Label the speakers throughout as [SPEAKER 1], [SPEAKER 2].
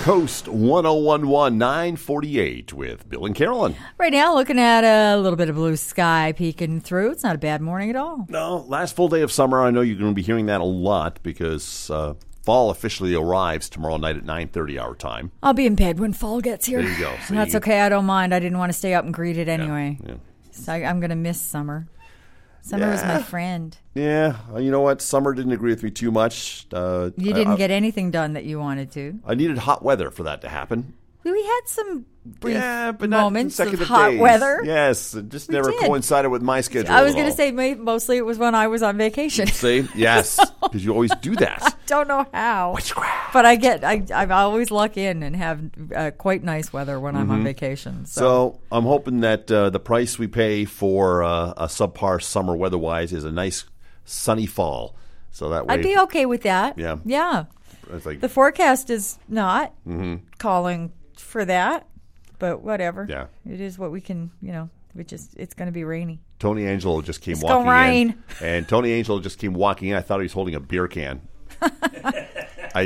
[SPEAKER 1] Coast 1011 948 with Bill and Carolyn.
[SPEAKER 2] Right now, looking at a little bit of blue sky peeking through. It's not a bad morning at all.
[SPEAKER 1] No, last full day of summer. I know you're going to be hearing that a lot because fall officially arrives tomorrow night at 9:30 our time.
[SPEAKER 2] I'll be in bed when fall gets here.
[SPEAKER 1] There you go. So
[SPEAKER 2] that's okay. I don't mind. I didn't want to stay up and greet it anyway.
[SPEAKER 1] Yeah.
[SPEAKER 2] So I'm going to miss summer. Summer is my friend.
[SPEAKER 1] Yeah. You know what? Summer didn't agree with me too much.
[SPEAKER 2] You didn't get anything done that you wanted to.
[SPEAKER 1] I needed hot weather for that to happen.
[SPEAKER 2] We had some brief
[SPEAKER 1] but
[SPEAKER 2] moments
[SPEAKER 1] not
[SPEAKER 2] of hot
[SPEAKER 1] days.
[SPEAKER 2] weather.
[SPEAKER 1] Yes. It just never coincided with my schedule.
[SPEAKER 2] I was going to say mostly it was when I was on vacation.
[SPEAKER 1] See? Yes. Because you always do that.
[SPEAKER 2] I don't know how.
[SPEAKER 1] Witchcraft.
[SPEAKER 2] But I always luck in and have quite nice weather when I'm on vacation.
[SPEAKER 1] So I'm hoping that the price we pay for a subpar summer weather-wise is a nice sunny fall. So that way
[SPEAKER 2] I'd be okay with that.
[SPEAKER 1] Yeah.
[SPEAKER 2] Yeah.
[SPEAKER 1] It's like,
[SPEAKER 2] the forecast is not calling for that, but whatever.
[SPEAKER 1] Yeah.
[SPEAKER 2] It is what we can, it's going to be rainy.
[SPEAKER 1] Tony Angelo just came
[SPEAKER 2] It's
[SPEAKER 1] walking
[SPEAKER 2] gonna rain.
[SPEAKER 1] in. And Tony Angelo just came walking in. I thought he was holding a beer can. I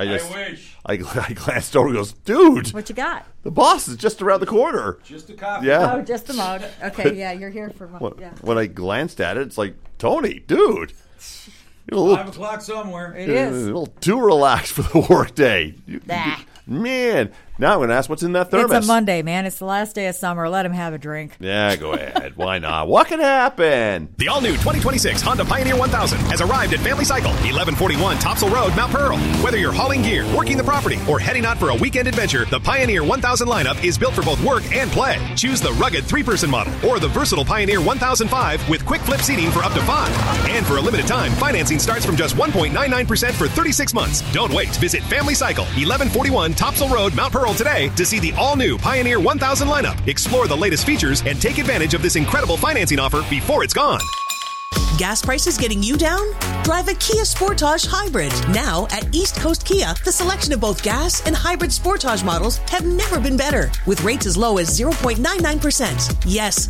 [SPEAKER 1] glanced over and goes, dude.
[SPEAKER 2] What you got?
[SPEAKER 1] The boss is just around the corner.
[SPEAKER 3] Just a coffee.
[SPEAKER 1] Yeah.
[SPEAKER 2] Oh, just the mug. Okay, yeah, you're here for one. Yeah.
[SPEAKER 1] When I glanced at it, it's like, Tony, dude. You're a little,
[SPEAKER 3] 5 o'clock somewhere.
[SPEAKER 2] It is.
[SPEAKER 1] A little too relaxed for the work day. Man, now I'm going to ask what's in that thermos.
[SPEAKER 2] It's a Monday, man. It's the last day of summer. Let him have a drink.
[SPEAKER 1] Yeah, go ahead. Why not? What can happen?
[SPEAKER 4] The all-new 2026 Honda Pioneer 1000 has arrived at Family Cycle, 1141 Topsail Road, Mount Pearl. Whether you're hauling gear, working the property, or heading out for a weekend adventure, the Pioneer 1000 lineup is built for both work and play. Choose the rugged 3-person model or the versatile Pioneer 1005 with quick flip seating for up to 5. And for a limited time, financing starts from just 1.99% for 36 months. Don't wait. Visit Family Cycle, 1141 Topsail Road, Mount Pearl today to see the all-new Pioneer 1000 lineup. Explore the latest features and take advantage of this incredible financing offer before it's gone.
[SPEAKER 5] Gas prices getting you down? Drive a Kia Sportage Hybrid. Now at East Coast Kia, the selection of both gas and hybrid Sportage models have never been better. With rates as low as 0.99%. Yes,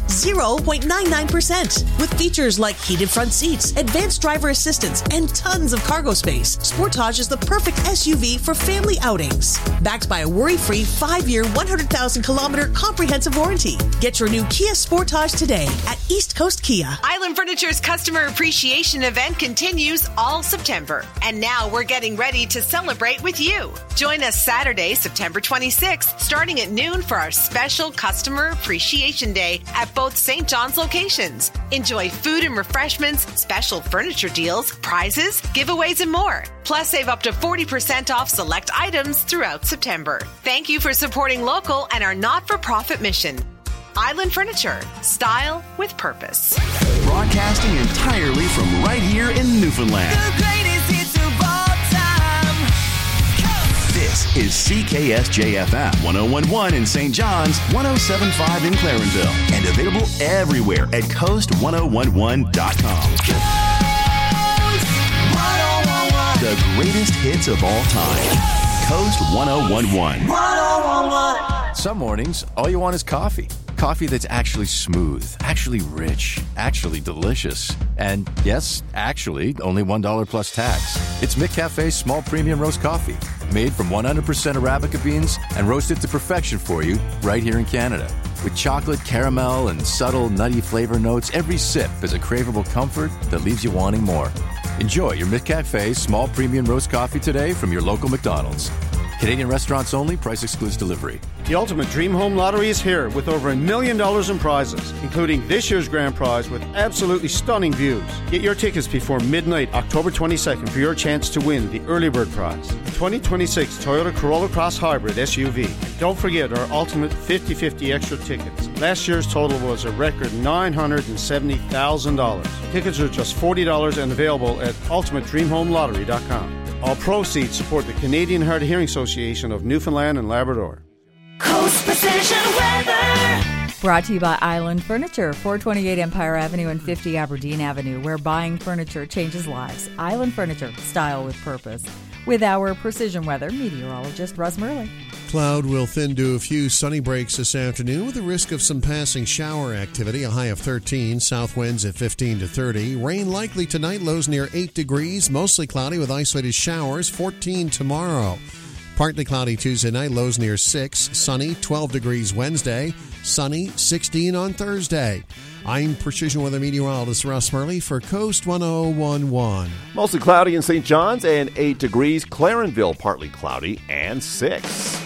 [SPEAKER 5] 0.99%. With features like heated front seats, advanced driver assistance, and tons of cargo space, Sportage is the perfect SUV for family outings. Backed by a worry-free 5-year, 100,000-kilometer comprehensive warranty. Get your new Kia Sportage today at East Coast Kia.
[SPEAKER 6] Island Furniture's Customer Appreciation Event continues all September. And now we're getting ready to celebrate with you. Join us Saturday, September 26th, starting at noon for our special Customer Appreciation Day at both St. John's locations. Enjoy food and refreshments, special furniture deals, prizes, giveaways, and more. Plus, save up to 40% off select items throughout September. Thank you for supporting local and our not-for-profit mission. Island Furniture. Style with purpose.
[SPEAKER 7] Broadcasting entirely from right here in Newfoundland.
[SPEAKER 8] The greatest hits of all time.
[SPEAKER 7] This is CKSJ-FM 1011 in St. John's, 1075 in Clarenville, and available everywhere at coast1011.com.
[SPEAKER 8] Coast 1011.
[SPEAKER 7] The greatest hits of all time. Coast 1011.
[SPEAKER 8] 1011.
[SPEAKER 9] Some mornings, all you want is coffee. Coffee that's actually smooth, actually rich, actually delicious. And yes, actually, only $1 plus tax. It's McCafe's small premium roast coffee, made from 100% Arabica beans and roasted to perfection for you right here in Canada. With chocolate, caramel, and subtle nutty flavor notes, every sip is a craveable comfort that leaves you wanting more. Enjoy your McCafe's small premium roast coffee today from your local McDonald's. Canadian restaurants only. Price excludes delivery.
[SPEAKER 10] The Ultimate Dream Home Lottery is here with over $1 million in prizes, including this year's grand prize with absolutely stunning views. Get your tickets before midnight, October 22nd, for your chance to win the early bird prize, the 2026 Toyota Corolla Cross Hybrid SUV. And don't forget our Ultimate 50/50 extra tickets. Last year's total was a record $970,000. Tickets are just $40 and available at ultimatedreamhomelottery.com. All proceeds support the Canadian Hard of Hearing Association of Newfoundland and Labrador.
[SPEAKER 8] Coast Precision Weather.
[SPEAKER 2] Brought to you by Island Furniture, 428 Empire Avenue and 50 Aberdeen Avenue, where buying furniture changes lives. Island Furniture, style with purpose. With our precision weather meteorologist, Russ Murley.
[SPEAKER 11] Cloud will thin to a few sunny breaks this afternoon with a risk of some passing shower activity, a high of 13, south winds at 15 to 30. Rain likely tonight, lows near 8 degrees, mostly cloudy with isolated showers, 14 tomorrow. Partly cloudy Tuesday night, lows near 6. Sunny, 12 degrees Wednesday. Sunny, 16 on Thursday. I'm Precision Weather Meteorologist Russ Murley for Coast 1011.
[SPEAKER 1] Mostly cloudy in St. John's and 8 degrees. Clarenville, partly cloudy and 6.